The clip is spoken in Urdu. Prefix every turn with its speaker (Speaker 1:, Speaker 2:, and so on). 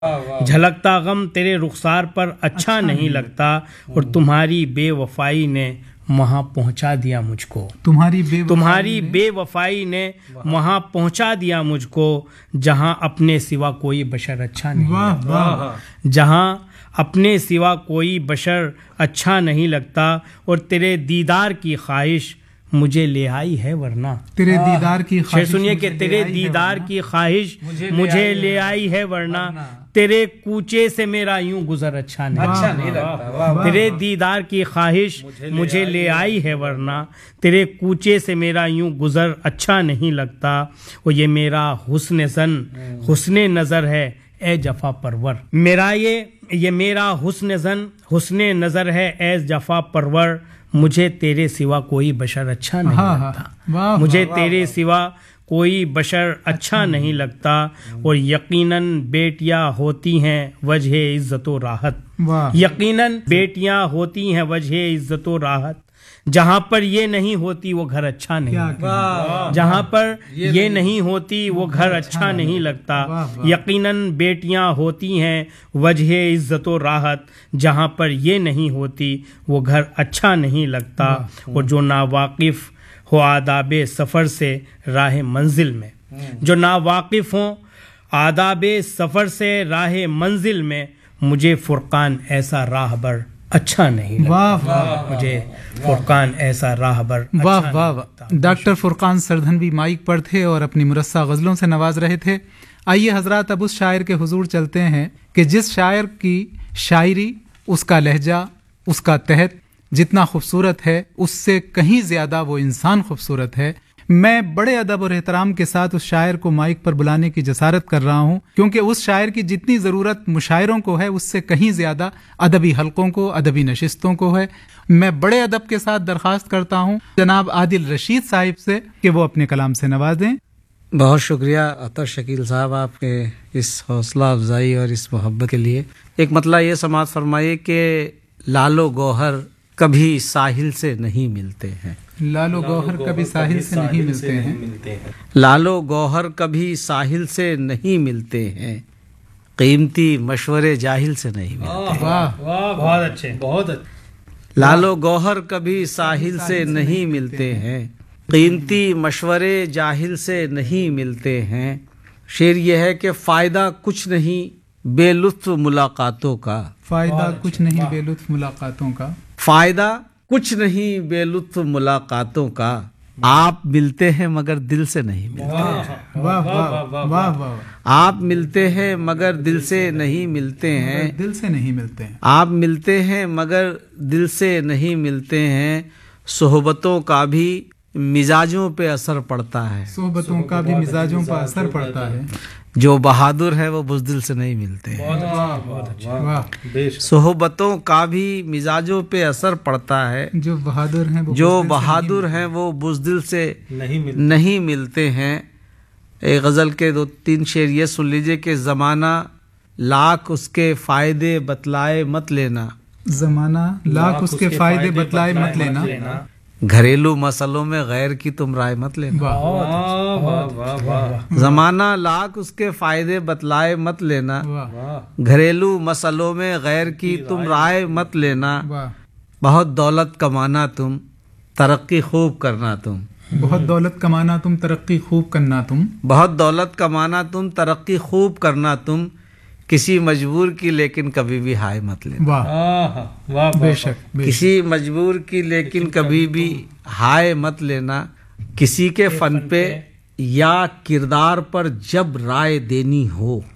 Speaker 1: جھلکتا غم تیرے رخسار پر اچھا نہیں لگتا، اور تمہاری بے وفائی نے وہاں پہنچا دیا مجھ کو، تمہاری بے وفائی نے وہاں پہنچا دیا مجھ کو، جہاں اپنے سوا کوئی بشر اچھا نہیں لگتا، جہاں اپنے سوا کوئی بشر اچھا نہیں لگتا، اور تیرے دیدار کی خواہش مجھے لے آئی ہے ورنہ،
Speaker 2: تیرے دیدار کی خواہش
Speaker 1: سنیے کہ تیرے دیدار کی خواہش مجھے لے آئی ہے ورنہ، تیرے کوچے سے میرا یوں گزر اچھا نہیں لگتا، تیرے دیدار کی خواہش مجھے لے آئی ہے ورنہ، تیرے کوچے سے میرا یوں گزر اچھا نہیں لگتا، اور یہ میرا حسن نظر ہے اے جفا پرور، یہ میرا حسن نظر ہے اے جفا پرور، مجھے تیرے سوا کوئی بشر اچھا نہیں لگتا، مجھے تیرے سوا کوئی بشر اچھا نہیں لگتا، اور یقیناً بیٹیاں ہوتی ہیں وجہ عزت و راحت، یقیناً بیٹیاں ہوتی ہیں وجہ عزت و راحت، جہاں پر یہ نہیں ہوتی وہ گھر اچھا نہیں لگتا، جہاں پر یہ نہیں ہوتی وہ گھر اچھا نہیں لگتا، یقیناً بیٹیاں ہوتی ہیں وجہ عزت و راحت، جہاں پر یہ نہیں ہوتی وہ گھر اچھا نہیں لگتا، اور جو ناواقف ہو آداب سفر سے راہ منزل میں، جو ناواقف ہوں آداب سفر سے راہ منزل میں، مجھے فرقان ایسا راہبر اچھا نہیں لگتا، مجھے فرقان ایسا راہبر
Speaker 2: واہ واہ واہ۔ ڈاکٹر فرقان سردھنوی مائک پر تھے اور اپنی مرصع غزلوں سے نواز رہے تھے۔ آئیے حضرات اب اس شاعر کے حضور چلتے ہیں کہ جس شاعر کی شاعری، اس کا لہجہ، اس کا تحت جتنا خوبصورت ہے، اس سے کہیں زیادہ وہ انسان خوبصورت ہے۔ میں بڑے ادب اور احترام کے ساتھ اس شاعر کو مائک پر بلانے کی جسارت کر رہا ہوں، کیونکہ اس شاعر کی جتنی ضرورت مشاعروں کو ہے، اس سے کہیں زیادہ ادبی حلقوں کو، ادبی نشستوں کو ہے۔ میں بڑے ادب کے ساتھ درخواست کرتا ہوں جناب عادل رشید صاحب سے کہ وہ اپنے کلام سے نوازیں۔
Speaker 3: بہت شکریہ عطر شکیل صاحب آپ کے اس حوصلہ افزائی اور اس محبت کے لیے۔ ایک مطلع یہ سماعت فرمائیے کہ لال و گوہر کبھی ساحل سے نہیں ملتے ہیں،
Speaker 2: لال و گوہر کبھی ساحل سے نہیں ملتے ہیں،
Speaker 3: لال و گوہر کبھی ساحل سے نہیں ملتے ہیں، قیمتی مشورے جاہل سے نہیں ملتے،
Speaker 1: واہ بہت اچھے، بہت اچھے،
Speaker 3: لال و گوہر کبھی ساحل سے نہیں ملتے ہیں، قیمتی مشورے جاہل سے نہیں ملتے ہیں۔ شعر یہ ہے کہ فائدہ کچھ نہیں بے لطف ملاقاتوں کا،
Speaker 2: فائدہ کچھ نہیں بے لطف ملاقاتوں کا،
Speaker 3: فائدہ کچھ نہیں بے لطف ملاقاتوں کا، آپ ملتے ہیں مگر دل سے نہیں ملتے،
Speaker 2: واہ واہ واہ واہ،
Speaker 3: آپ ملتے ہیں مگر دل سے نہیں ملتے ہیں،
Speaker 2: دل سے نہیں ملتے ہیں،
Speaker 3: آپ ملتے ہیں مگر دل سے نہیں ملتے ہیں، صحبتوں کا بھی مزاجوں پہ اثر پڑتا ہے،
Speaker 2: صحبتوں کا بھی مزاجوں پر اثر پڑتا ہے،
Speaker 3: جو بہادر ہے وہ بزدل سے نہیں ملتے ہیں، صحبتوں کا بھی مزاجوں پہ اثر پڑتا ہے،
Speaker 2: جو بہادر ہیں وہ
Speaker 3: جو بہادر ہیں وہ بزدل سے نہیں ملتے ہیں۔ ایک غزل کے 2-3 شعر یہ سن لیجئے کہ زمانہ لاکھ اس کے فائدے بتلائے مت لینا،
Speaker 2: زمانہ لاکھ اس کے فائدے بتلائے مت لینا،
Speaker 3: گھریلو مسئلوں میں غیر کی تم رائے مت لینا، زمانہ لاکھ اس کے فائدے بتلائے مت لینا، گھریلو مسئلوں میں غیر کی تم رائے مت لینا، بہت دولت کمانا تم ترقی خوب کرنا تم،
Speaker 2: بہت دولت کمانا تم ترقی خوب کرنا تم،
Speaker 3: بہت دولت کمانا تم ترقی خوب کرنا تم، کسی مجبور کی لیکن کبھی بھی ہائے مت لینا،
Speaker 2: واہ بے شک،
Speaker 3: کسی مجبور کی لیکن کبھی بھی ہائے مت لینا، کسی کے فن پہ یا کردار پر جب رائے دینی ہو